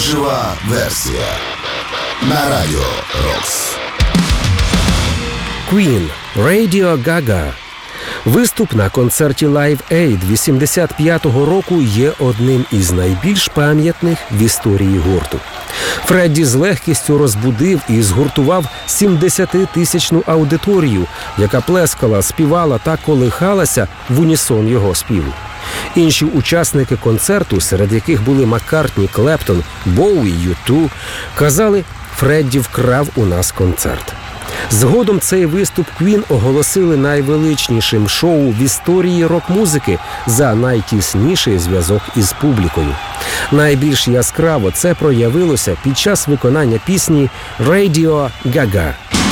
Жива версія на Радіо Рокс. Queen Radio Gaga. Виступ на концерті Live Aid 85-го року є одним із найбільш пам'ятних в історії гурту. Фредді з легкістю розбудив і згуртував 70-тисячну аудиторію, яка плескала, співала та колихалася в унісон його співу. Інші учасники концерту, серед яких були Маккартні, Клептон, Боуі, U2, казали: «Фредді вкрав у нас концерт». Згодом цей виступ Queen оголосили найвеличнішим шоу в історії рок-музики за найтісніший зв'язок із публікою. Найбільш яскраво це проявилося під час виконання пісні «Radio Gaga».